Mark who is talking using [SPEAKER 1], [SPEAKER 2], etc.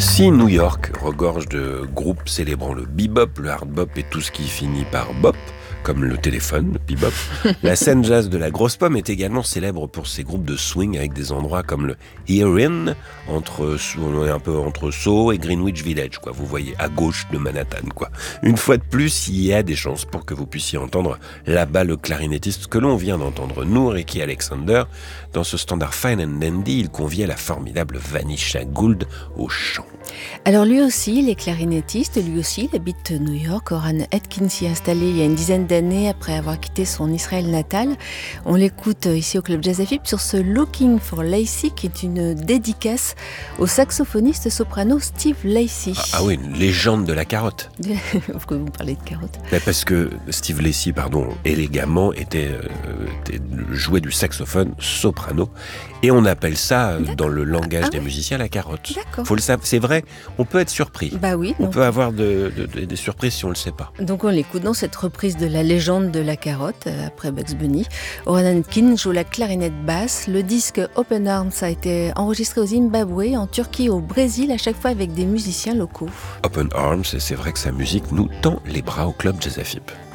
[SPEAKER 1] Si New York regorge de groupes célébrant le bebop, le hard bop et tout ce qui finit par bop, comme le téléphone, le bebop, la scène jazz de la Grosse Pomme est également célèbre pour ses groupes de swing avec des endroits comme le Erin, on est un peu entre Soho et Greenwich Village, quoi. Vous voyez, à gauche de Manhattan, quoi. Une fois de plus, il y a des chances pour que vous puissiez entendre là-bas le clarinettiste que l'on vient d'entendre, Ricky Alexander. Dans ce standard Fine and Dandy, il conviait la formidable Vanisha Gould au chant.
[SPEAKER 2] Alors lui aussi, il est clarinettiste, lui aussi, il habite New York. Oran Atkins s'y est installé il y a une dizaine d'années après avoir quitté son Israël natal. On l'écoute ici au Club Jazz FM sur ce Looking for Lacey qui est une dédicace au saxophoniste soprano Steve Lacy.
[SPEAKER 1] Ah oui, une légende de la carotte.
[SPEAKER 2] Pourquoi vous parlez de carotte ?
[SPEAKER 1] Parce que Steve Lacy, élégamment, jouait du saxophone soprano. Et on appelle ça, dans le langage des musiciens, la carotte.
[SPEAKER 2] D'accord.
[SPEAKER 1] Faut le savoir, c'est vrai, on peut être surpris.
[SPEAKER 2] Bah oui.
[SPEAKER 1] On peut avoir des surprises si on ne le sait pas.
[SPEAKER 2] Donc on l'écoute dans cette reprise de la légende de la carotte, après Bugs Bunny. Oran Atkins joue la clarinette basse. Le disque Open Arms a été enregistré au Zimbabwe, en Turquie, au Brésil, à chaque fois avec des musiciens locaux.
[SPEAKER 1] Open Arms, et c'est vrai que sa musique nous tend les bras au Club Jazz FM.